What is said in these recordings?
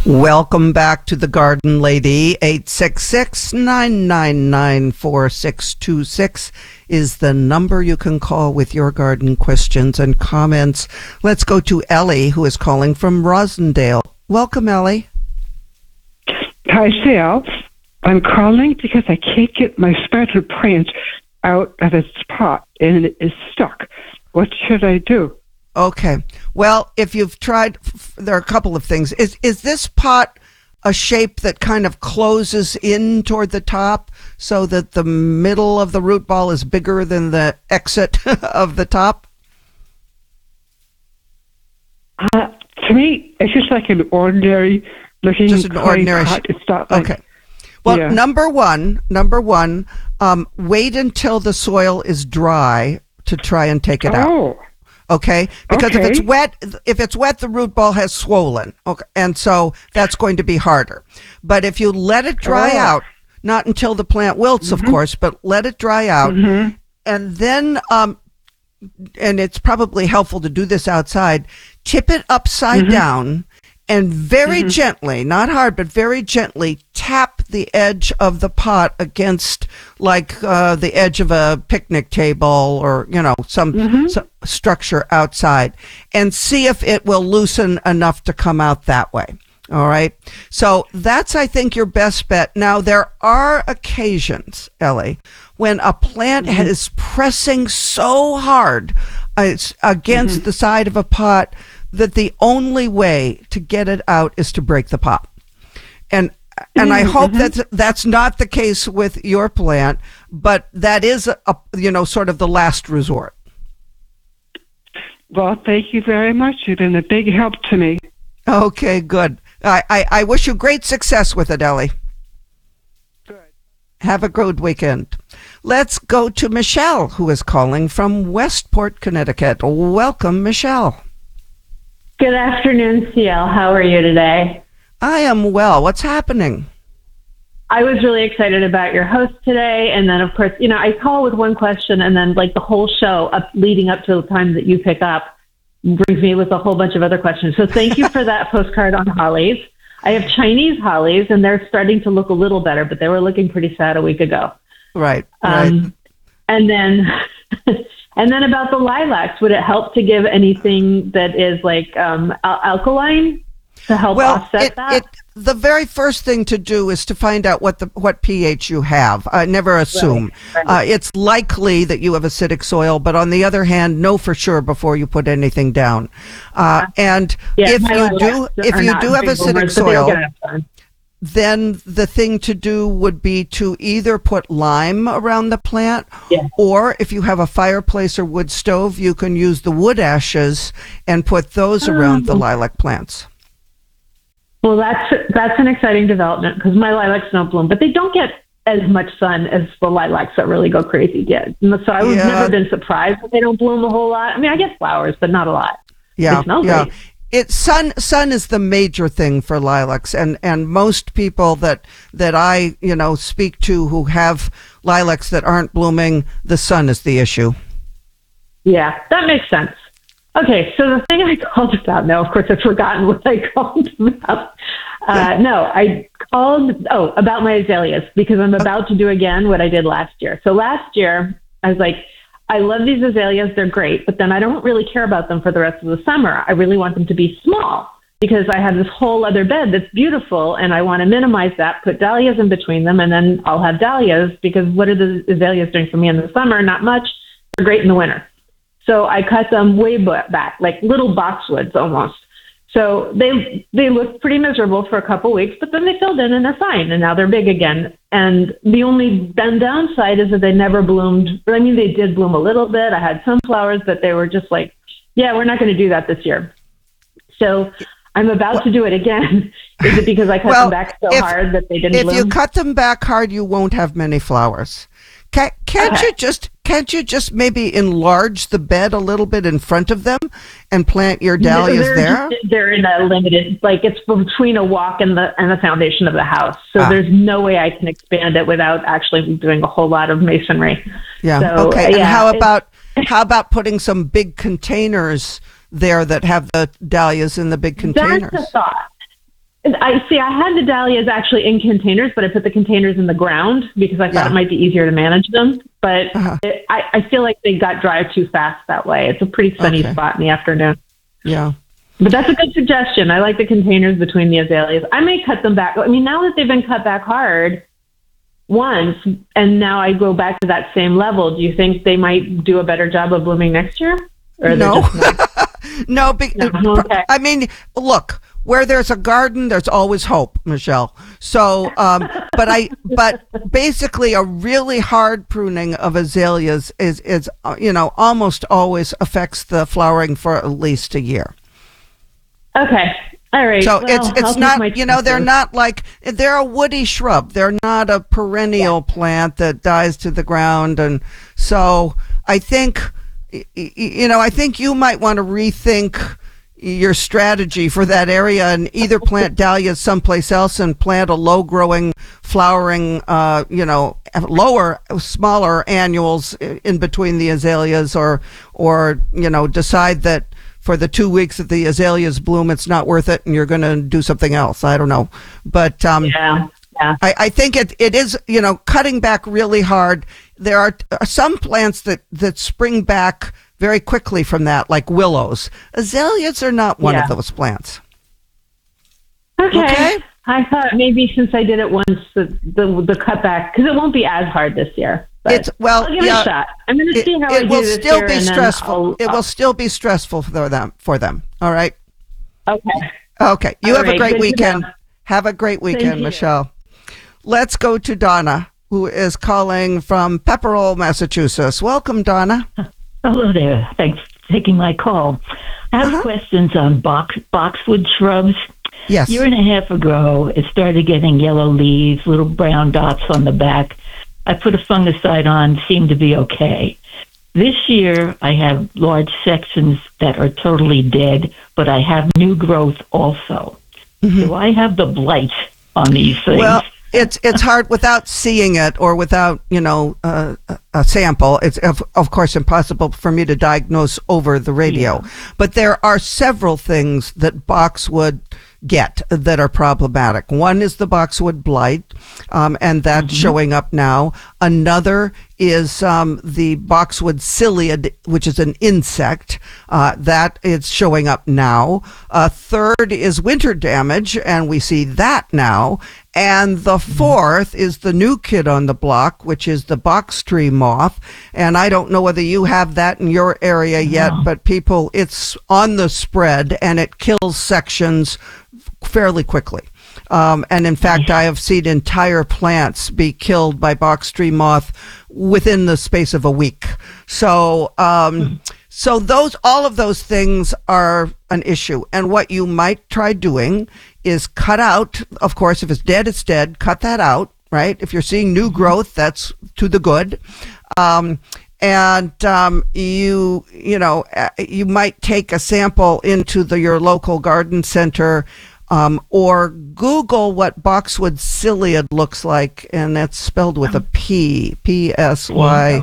Welcome back to the Garden Lady. 866-999-4626 is the number you can call with your garden questions and comments. Let's go to Ellie, who is calling from Rosendale. Welcome, Ellie. Hi, Sal. I'm calling because I can't get my spider plant out of its pot and it is stuck. What should I do? Okay. Well, if you've tried, there are a couple of things. Is this pot a shape that kind of closes in toward the top so that the middle of the root ball is bigger than the exit of the top? To me, it's just like an ordinary looking just an ordinary pot. It's not like, okay. Well, yeah. number one, wait until the soil is dry to try and take it out. Oh. Okay, because Okay. if it's wet, the root ball has swollen. Okay, and so that's going to be harder. But if you let it dry out, not until the plant wilts, of course, but let it dry out, and then, and it's probably helpful to do this outside, tip it upside down and very gently, not hard, but very gently tap the edge of the pot against like the edge of a picnic table or, some structure outside and see if it will loosen enough to come out that way. All right. So that's, I think, your best bet. Now, there are occasions, Ellie, when a plant is pressing so hard against the side of a pot that the only way to get it out is to break the pot. And I hope that's not the case with your plant, but that is sort of the last resort. Well, thank you very much. You've been a big help to me. Okay, good. I wish you great success with it, Ellie. Good. Have a good weekend. Let's go to Michelle, who is calling from Westport, Connecticut. Welcome, Michelle. Good afternoon, CL. How are you today? I am well. What's happening? I was really excited about your host today. And then, of course, I call with one question and then like the whole show leading up to the time that you pick up brings me with a whole bunch of other questions. So thank you for that postcard on hollies. I have Chinese hollies and they're starting to look a little better, but they were looking pretty sad a week ago. Right. And then... And then about the lilacs, would it help to give anything that is like alkaline to help offset that? The very first thing to do is to find out what pH you have. Never assume. Right. It's likely that you have acidic soil, but on the other hand, know for sure before you put anything down. And if you do have acidic soil, then the thing to do would be to either put lime around the plant, or if you have a fireplace or wood stove, you can use the wood ashes and put those around the lilac plants. Well, that's an exciting development because my lilacs don't bloom, but they don't get as much sun as the lilacs that really go crazy get. So I've never been surprised that they don't bloom a whole lot. I mean, I get flowers, but not a lot. Yeah, they smell great. Sun is the major thing for lilacs, and most people that I speak to who have lilacs that aren't blooming, the sun is the issue. Yeah, that makes sense. Okay, so the thing I called about now, of course, I've forgotten what I called about. I called about my azaleas because I'm about to do again what I did last year. So last year I was like, I love these azaleas. They're great, but then I don't really care about them for the rest of the summer. I really want them to be small because I have this whole other bed that's beautiful and I want to minimize that, put dahlias in between them, and then I'll have dahlias because what are the azaleas doing for me in the summer? Not much. They're great in the winter. So I cut them way back, like little boxwoods almost. So they looked pretty miserable for a couple weeks, but then they filled in and they're fine. And now they're big again. And the only downside is that they never bloomed. I mean, they did bloom a little bit. I had some flowers, but they were just like, yeah, we're not going to do that this year. So I'm about to do it again. Is it because I cut them back so hard that they didn't bloom? If you cut them back hard, you won't have many flowers. Can't you just maybe enlarge the bed a little bit in front of them and plant your dahlias there? They're in a limited, like it's between a walk and the foundation of the house. So there's no way I can expand it without actually doing a whole lot of masonry. Yeah. So, okay. And how about putting some big containers there that have the dahlias in the big containers? That's a thought. I see. I had the dahlias actually in containers, but I put the containers in the ground because I thought it might be easier to manage them. But I feel like they got dry too fast that way. It's a pretty sunny spot in the afternoon. Yeah. But that's a good suggestion. I like the containers between the azaleas. I may cut them back. I mean, now that they've been cut back hard once, and now I go back to that same level, do you think they might do a better job of blooming next year? Or No. No. Okay. I mean, look, where there's a garden, there's always hope, Michelle. So, but basically a really hard pruning of azaleas is almost always affects the flowering for at least a year. Okay. All right. So well, it's not, they're not like, they're a woody shrub. They're not a perennial plant that dies to the ground. And so I think, I think you might want to rethink your strategy for that area and either plant dahlias someplace else and plant a low growing, flowering, lower, smaller annuals in between the azaleas or decide that for the 2 weeks that the azaleas bloom, it's not worth it and you're going to do something else. I don't know. But I think it is, cutting back really hard. There are some plants that spring back very quickly from that, like willows. Azaleas are not one of those plants. Okay. I thought maybe since I did it once, the cutback, because it won't be as hard this year. But I'll give it a shot. I'm going to see how I do this year. It will still be stressful. It will still be stressful for them. All right? Okay. You have a great weekend. Have a great weekend, Michelle. Let's go to Donna, who is calling from Pepperell, Massachusetts. Welcome, Donna. Hello there. Thanks for taking my call. I have questions on boxwood shrubs. Yes. A year and a half ago, it started getting yellow leaves, little brown dots on the back. I put a fungicide on, seemed to be okay. This year, I have large sections that are totally dead, but I have new growth also. Mm-hmm. Do I have the blight on these things? Well, it's hard without seeing it or without, a sample. It's, of course, impossible for me to diagnose over the radio. Yeah. But there are several things that boxwood get that are problematic. One is the boxwood blight, and that's showing up now. Another is the boxwood psyllid, which is an insect that is showing up now. Third is winter damage, and we see that now. And the fourth is the new kid on the block, which is the box tree moth. And I don't know whether you have that in your area yet, but it's on the spread and it kills sections fairly quickly. And in fact, I have seen entire plants be killed by box tree moth within the space of a week. So, all of those things are an issue. And what you might try doing is cut out, of course, if it's dead, it's dead, cut that out, right? If you're seeing new growth, that's to the good. You might take a sample into your local garden center, or Google what boxwood psyllid looks like, and that's spelled with a P, P-S-Y,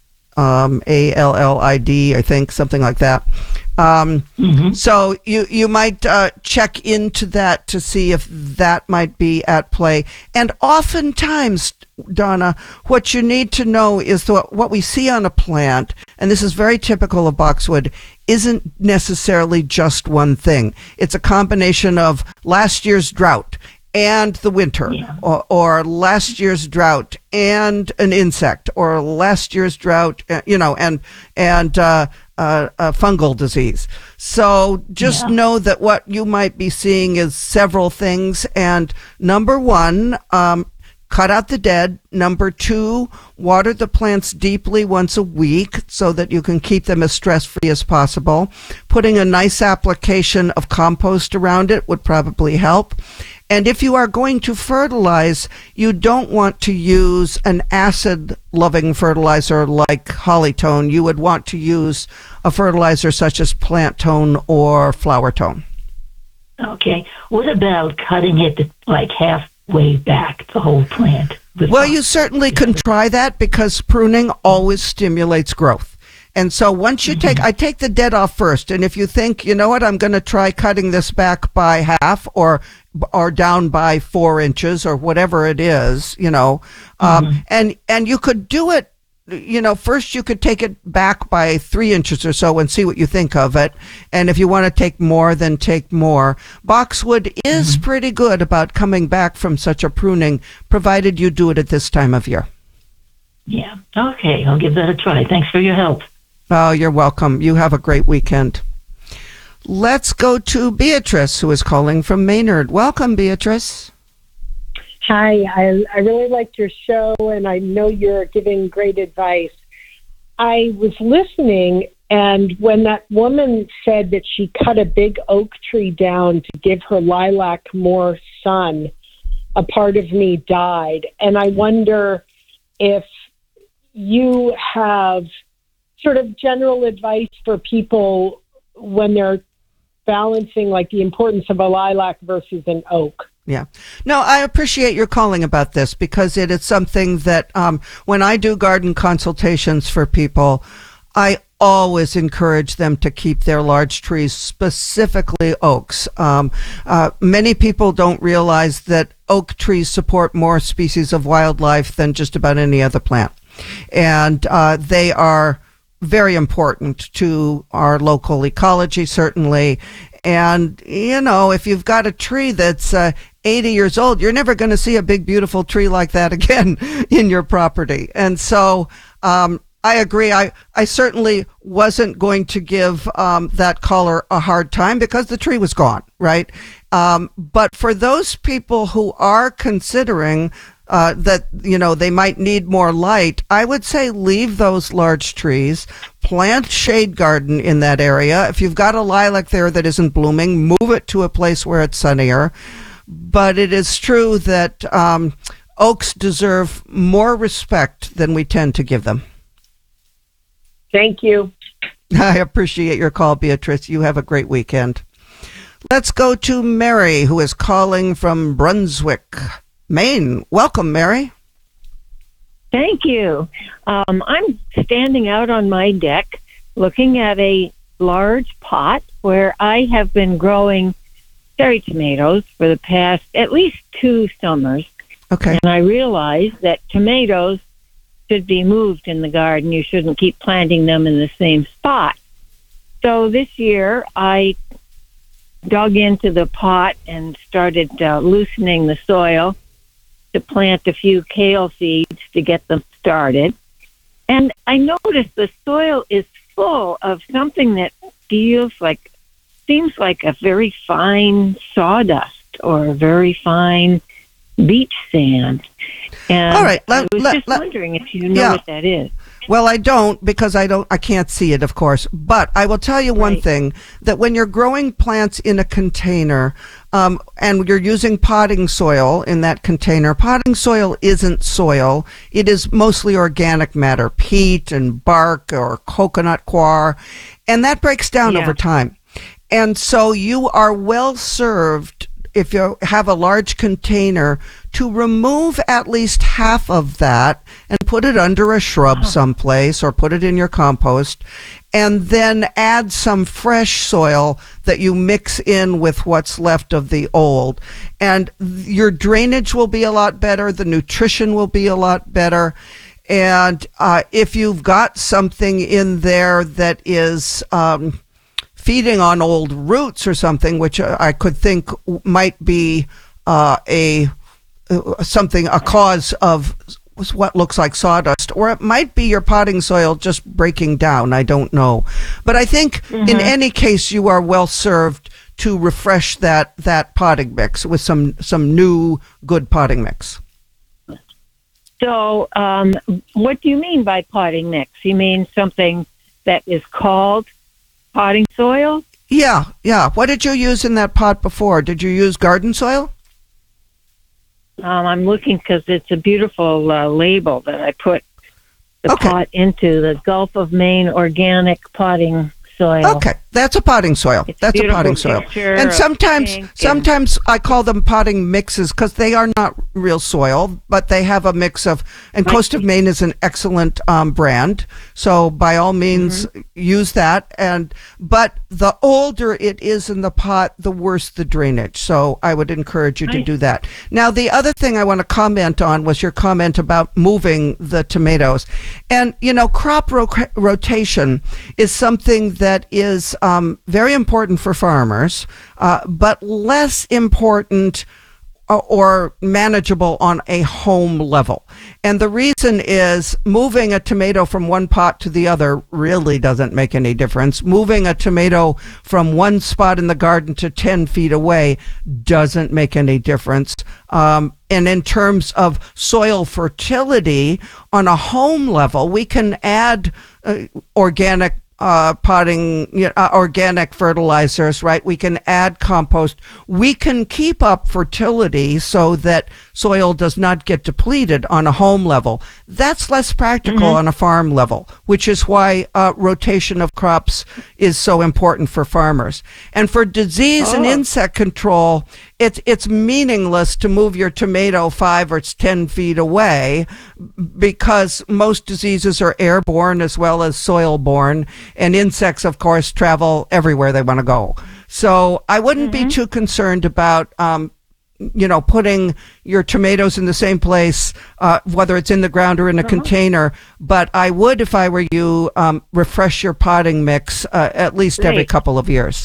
A-L-L-I-D, I think, something like that. So you might check into that to see if that might be at play. And oftentimes, Donna, what you need to know is what we see on a plant, and this is very typical of boxwood, isn't necessarily just one thing. It's a combination of last year's drought and the winter, or last year's drought and an insect, or last year's drought, and fungal disease. So just know that what you might be seeing is several things. And number one, cut out the dead. Number two, water the plants deeply once a week so that you can keep them as stress-free as possible. Putting a nice application of compost around it would probably help. And if you are going to fertilize, you don't want to use an acid-loving fertilizer like Hollytone. You would want to use a fertilizer such as Plant Tone or Flower Tone. Okay. What about cutting it like halfway back, the whole plant? Well, you certainly can try that because pruning always stimulates growth. And so once you I take the dead off first. And if you think, you know what, I'm going to try cutting this back by half or down by 4 inches or whatever it is, and you could do it, first you could take it back by 3 inches or so and see what you think of it. And if you want to take more, then take more. Boxwood is pretty good about coming back from such a pruning, provided you do it at this time of year. Yeah. Okay. I'll give that a try. Thanks for your help. Oh, you're welcome. You have a great weekend. Let's go to Beatrice, who is calling from Maynard. Welcome, Beatrice. Hi, I really liked your show, and I know you're giving great advice. I was listening, and when that woman said that she cut a big oak tree down to give her lilac more sun, a part of me died. And I wonder if you have sort of general advice for people when they're balancing like the importance of a lilac versus an oak. Yeah. No, I appreciate your calling about this because it is something that when I do garden consultations for people, I always encourage them to keep their large trees, specifically oaks. Many people don't realize that oak trees support more species of wildlife than just about any other plant. And they are very important to our local ecology, certainly. And, if you've got a tree that's 80 years old, you're never going to see a big, beautiful tree like that again in your property. And so I agree. I certainly wasn't going to give that caller a hard time because the tree was gone, right? But for those people who are considering that, they might need more light, I would say leave those large trees, plant shade garden in that area. If you've got a lilac there that isn't blooming, move it to a place where it's sunnier. But it is true that oaks deserve more respect than we tend to give them. Thank you. I appreciate your call, Beatrice. You have a great weekend. Let's go to Mary, who is calling from Brunswick, Maine. Welcome, Mary. Thank you. I'm standing out on my deck looking at a large pot where I have been growing cherry tomatoes for the past at least 2 summers. Okay. And I realized that tomatoes should be moved in the garden. You shouldn't keep planting them in the same spot. So this year I dug into the pot and started loosening the soil to plant a few kale seeds to get them started. And I noticed the soil is full of something that seems like a very fine sawdust or a very fine beach sand. And all right, I was just wondering if you know what that is. Well, I don't because I can't see it, of course. But I will tell you one thing, that when you're growing plants in a container and you're using potting soil in that container, potting soil isn't soil. It is mostly organic matter, peat and bark or coconut coir, and that breaks down over time. And so you are well served, if you have a large container, to remove at least half of that and put it under a shrub someplace or put it in your compost, and then add some fresh soil that you mix in with what's left of the old. And your drainage will be a lot better. The nutrition will be a lot better. And if you've got something in there that is feeding on old roots or something, which I could think might be a cause of what looks like sawdust, or it might be your potting soil just breaking down. I don't know. But I think in any case, you are well served to refresh that potting mix with some new good potting mix. So what do you mean by potting mix? You mean something that is called potting soil? Yeah. What did you use in that pot before? Did you use garden soil? I'm looking because it's a beautiful label that I put the pot into, the Gulf of Maine organic potting soil. That's a potting soil. It's That's a beautiful potting soil. picture And of sometimes, pink and- sometimes I call them potting mixes because they are not real soil, but they have a mix of. And Coast of Maine is an excellent brand, so by all means use that. But the older it is in the pot, the worse the drainage. So I would encourage you to do that. Now, the other thing I want to comment on was your comment about moving the tomatoes, and crop rotation is something that is very important for farmers, but less important or manageable on a home level. And the reason is moving a tomato from one pot to the other really doesn't make any difference. Moving a tomato from one spot in the garden to 10 feet away doesn't make any difference. And in terms of soil fertility on a home level, we can add organic organic fertilizers, right? We can add compost. We can keep up fertility so that soil does not get depleted on a home level. That's less practical on a farm level, which is why rotation of crops is so important for farmers. And for disease and insect control, it's meaningless to move your tomato 5 or 10 feet away because most diseases are airborne as well as soil-borne, and insects, of course, travel everywhere they want to go. So I wouldn't be too concerned about putting your tomatoes in the same place, whether it's in the ground or in a container. But I would, if I were you, refresh your potting mix at least every couple of years.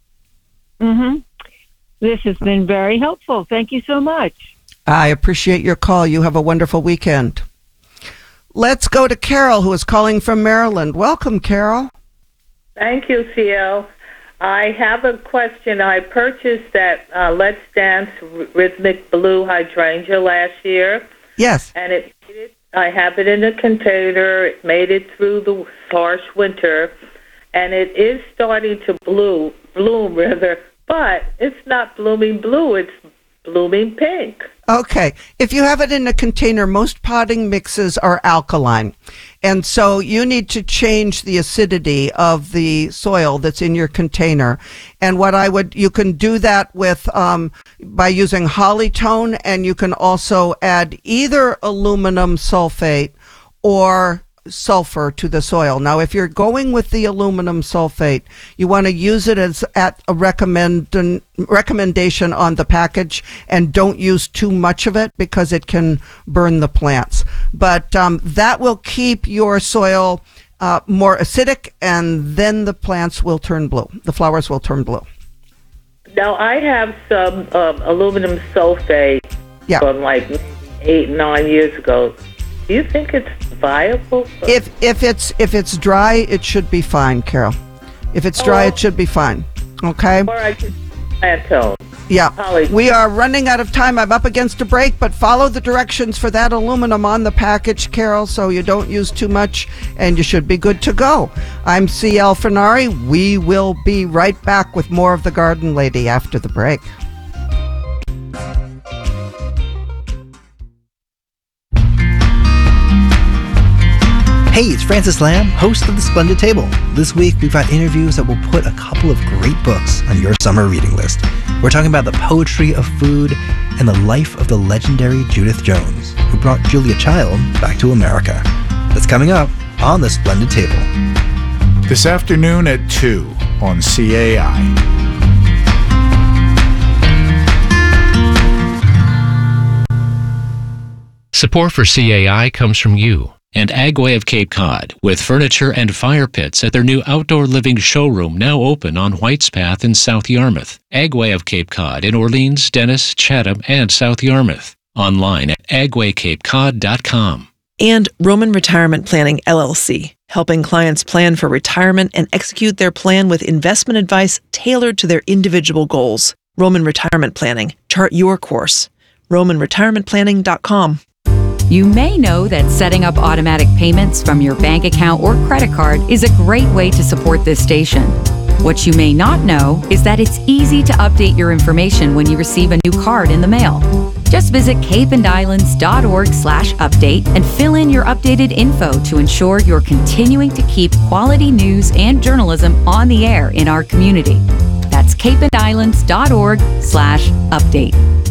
This has been very helpful. Thank you so much. I appreciate your call. You have a wonderful weekend. Let's go to Carol, who is calling from Maryland. Welcome, Carol. Thank you, CL. I have a question. I purchased that Let's Dance Rhythmic Blue hydrangea last year. Yes. And I have it in a container. It made it through the harsh winter, and it is starting to bloom, but it's not blooming blue. It's blooming pink. Okay. If you have it in a container, most potting mixes are alkaline. And so you need to change the acidity of the soil that's in your container. And you can do that with, by using Hollytone, and you can also add either aluminum sulfate or sulfur to the soil. Now, if you're going with the aluminum sulfate, you want to use it as at a recommendation on the package, and don't use too much of it because it can burn the plants. But that will keep your soil more acidic, and then the plants will turn blue. The flowers will turn blue. Now, I have some aluminum sulfate from like 8-9 years ago. Do you think it's viable? If it's dry, it should be fine, Carol. If it's dry, it should be fine. Okay? Or I could Plantone. Yeah. We are running out of time. I'm up against a break, but follow the directions for that aluminum on the package, Carol, so you don't use too much, and you should be good to go. I'm CL Fenari. We will be right back with more of The Garden Lady after the break. Hey, it's Francis Lamb, host of The Splendid Table. This week, we've got interviews that will put a couple of great books on your summer reading list. We're talking about the poetry of food and the life of the legendary Judith Jones, who brought Julia Child back to America. That's coming up on The Splendid Table. This afternoon at 2 on CAI. Support for CAI comes from you and Agway of Cape Cod, with furniture and fire pits at their new outdoor living showroom now open on White's Path in South Yarmouth. Agway of Cape Cod in Orleans, Dennis, Chatham, and South Yarmouth. Online at agwaycapecod.com. And Roman Retirement Planning, LLC, helping clients plan for retirement and execute their plan with investment advice tailored to their individual goals. Roman Retirement Planning. Chart your course. RomanRetirementPlanning.com. You may know that setting up automatic payments from your bank account or credit card is a great way to support this station. What you may not know is that it's easy to update your information when you receive a new card in the mail. Just visit capeandislands.org/update and fill in your updated info to ensure you're continuing to keep quality news and journalism on the air in our community. That's capeandislands.org/update.